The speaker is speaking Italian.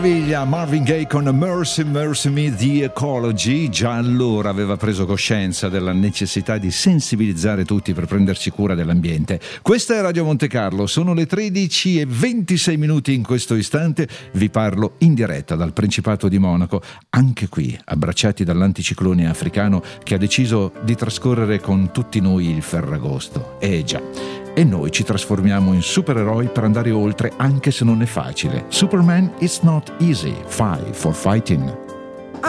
Marvin Gaye con Mercy Me, The Ecology. Già allora aveva preso coscienza della necessità di sensibilizzare tutti per prenderci cura dell'ambiente. Questa è Radio Monte Carlo, sono le 13:26 in questo istante. Vi parlo in diretta dal Principato di Monaco, anche qui abbracciati dall'anticiclone africano che ha deciso di trascorrere con tutti noi il Ferragosto. Già. E noi ci trasformiamo in supereroi per andare oltre, anche se non è facile. Superman, it's not easy. Fight for fighting.